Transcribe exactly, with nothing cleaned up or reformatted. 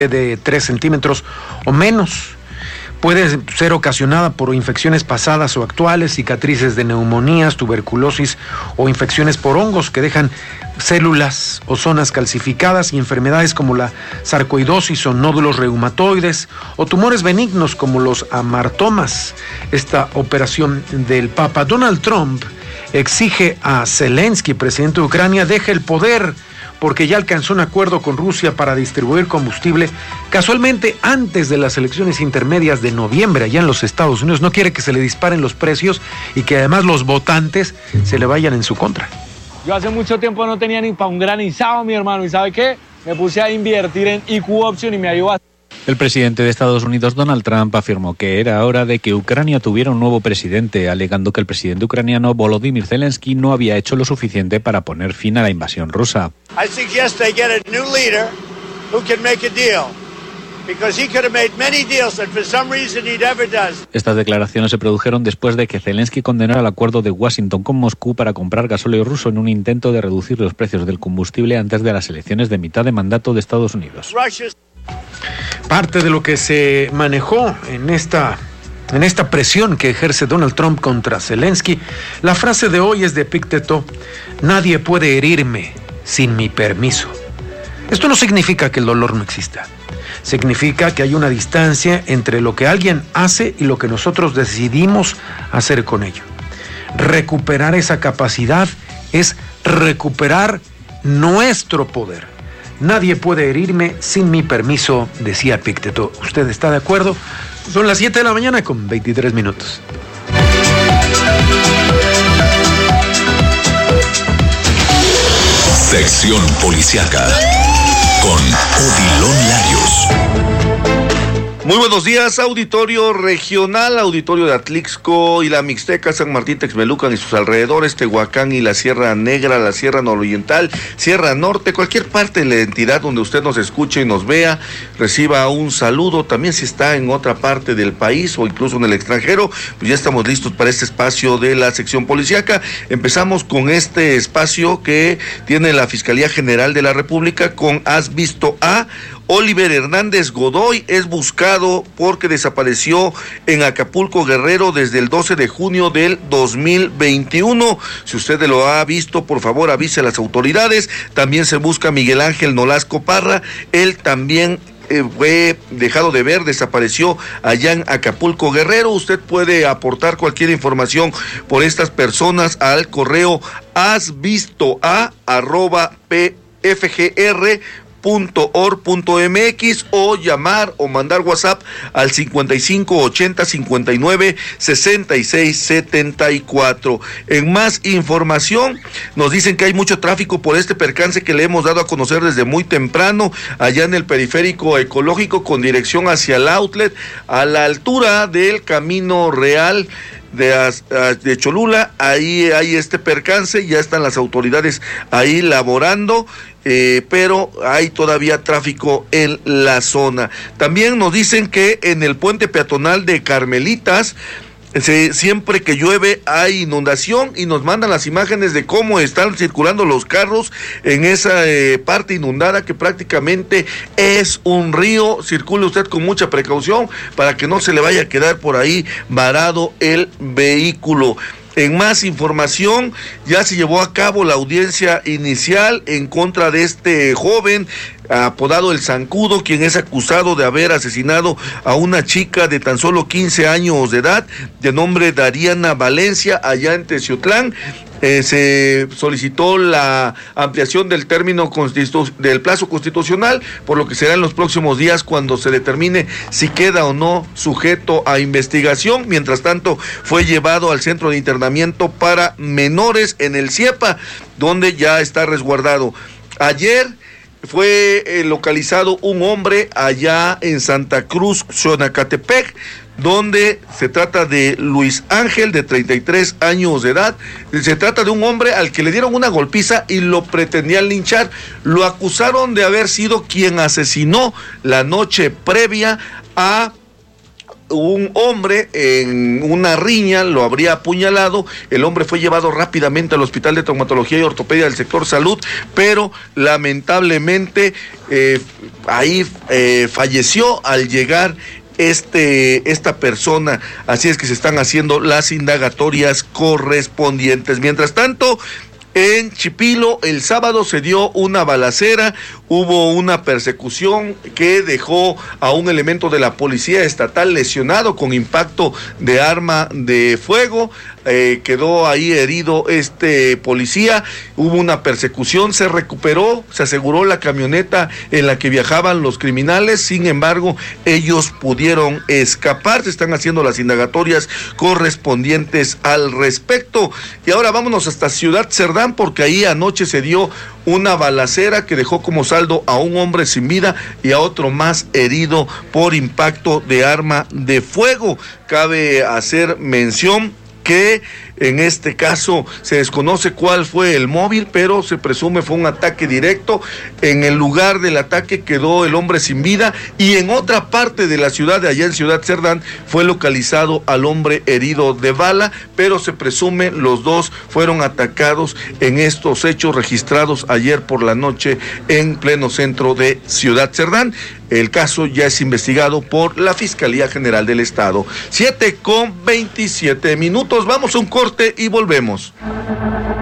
de tres centímetros o menos. Puede ser ocasionada por infecciones pasadas o actuales, cicatrices de neumonías, tuberculosis o infecciones por hongos que dejan células o zonas calcificadas, y enfermedades como la sarcoidosis o nódulos reumatoides o tumores benignos como los amartomas. Esta operación del Papa Donald Trump exige a Zelensky, presidente de Ucrania, deje el poder porque ya alcanzó un acuerdo con Rusia para distribuir combustible casualmente antes de las elecciones intermedias de noviembre allá en los Estados Unidos. No quiere que se le disparen los precios y que además los votantes se le vayan en su contra. Yo hace mucho tiempo no tenía ni para un granizado, mi hermano, y ¿sabe qué? Me puse a invertir en I Q Option y me ayudó a... El presidente de Estados Unidos, Donald Trump, afirmó que era hora de que Ucrania tuviera un nuevo presidente, alegando que el presidente ucraniano Volodymyr Zelensky no había hecho lo suficiente para poner fin a la invasión rusa. I suggest they get a new leader who can make a deal. Because he could have made many deals that for some reason he never does. Estas declaraciones se produjeron después de que Zelensky condenara el acuerdo de Washington con Moscú para comprar gasóleo ruso en un intento de reducir los precios del combustible antes de las elecciones de mitad de mandato de Estados Unidos. Russia's... Parte de lo que se manejó en esta, en esta presión que ejerce Donald Trump contra Zelensky, la frase de hoy es de Epicteto: nadie puede herirme sin mi permiso. Esto no significa que el dolor no exista. Significa que hay una distancia entre lo que alguien hace y lo que nosotros decidimos hacer con ello. Recuperar esa capacidad es recuperar nuestro poder. Nadie puede herirme sin mi permiso, decía Epicteto. ¿Usted está de acuerdo? Son las siete de la mañana con veintitrés minutos. Sección Policiaca con Odilon Larios. Muy buenos días, auditorio regional, auditorio de Atlixco y la Mixteca, San Martín, Texmelucan y sus alrededores, Tehuacán y la Sierra Negra, la Sierra Nororiental, Sierra Norte, cualquier parte de la entidad donde usted nos escuche y nos vea, reciba un saludo. También si está en otra parte del país o incluso en el extranjero, pues ya estamos listos para este espacio de la sección policiaca. Empezamos con este espacio que tiene la Fiscalía General de la República con Has Visto A. Oliver Hernández Godoy es buscado porque desapareció en Acapulco, Guerrero, desde el doce de junio del dos mil veintiuno. Si usted lo ha visto, por favor avise a las autoridades. También se busca a Miguel Ángel Nolasco Parra. Él también eh, fue dejado de ver, desapareció allá en Acapulco, Guerrero. Usted puede aportar cualquier información por estas personas al correo hasvistoa arroba pfgr punto org punto mx o llamar o mandar WhatsApp al cincuenta y cinco ochenta cincuenta y nueve sesenta y seis setenta y cuatro. En más información, nos dicen que hay mucho tráfico por este percance que le hemos dado a conocer desde muy temprano, allá en el periférico ecológico con dirección hacia el outlet, a la altura del Camino Real de, de Cholula. Ahí hay este percance, ya están las autoridades ahí laborando. Eh, pero hay todavía tráfico en la zona. También nos dicen que en el puente peatonal de Carmelitas, se, siempre que llueve hay inundación, y nos mandan las imágenes de cómo están circulando los carros en esa eh, parte inundada que prácticamente es un río. Circule usted con mucha precaución para que no se le vaya a quedar por ahí varado el vehículo. En más información, ya se llevó a cabo la audiencia inicial en contra de este joven apodado El Zancudo, quien es acusado de haber asesinado a una chica de tan solo quince años de edad, de nombre Dariana Valencia, allá en Teciutlán. Eh, se solicitó la ampliación del término constitu- del plazo constitucional, por lo que será en los próximos días cuando se determine si queda o no sujeto a investigación. Mientras tanto, fue llevado al centro de internamiento para menores en el CIEPA, donde ya está resguardado. Ayer fue eh, localizado un hombre allá en Santa Cruz, Xonacatepec, donde se trata de Luis Ángel, de treinta y tres años de edad. Se trata de un hombre al que le dieron una golpiza y lo pretendían linchar. Lo acusaron de haber sido quien asesinó la noche previa a un hombre en una riña lo habría apuñalado. El hombre fue llevado rápidamente al Hospital de Traumatología y Ortopedia del sector salud, pero lamentablemente eh, ahí eh, falleció al llegar Este, esta persona. Así es que se están haciendo las indagatorias correspondientes. Mientras tanto, en Chipilo el sábado se dio una balacera, hubo una persecución que dejó a un elemento de la policía estatal lesionado con impacto de arma de fuego. Eh, quedó ahí herido este policía, hubo una persecución, se recuperó, se aseguró la camioneta en la que viajaban los criminales, sin embargo, ellos pudieron escapar, se están haciendo las indagatorias correspondientes al respecto. Y ahora vámonos hasta Ciudad Cerdán, porque ahí anoche se dio una balacera que dejó como saldo a un hombre sin vida y a otro más herido por impacto de arma de fuego. Cabe hacer mención que en este caso se desconoce cuál fue el móvil, pero se presume fue un ataque directo. En el lugar del ataque quedó el hombre sin vida y en otra parte de la ciudad, de allá en Ciudad Cerdán, fue localizado al hombre herido de bala, pero se presume los dos fueron atacados en estos hechos registrados ayer por la noche en pleno centro de Ciudad Cerdán. El caso ya es investigado por la Fiscalía General del Estado. siete con veintisiete minutos, vamos a un corte y volvemos.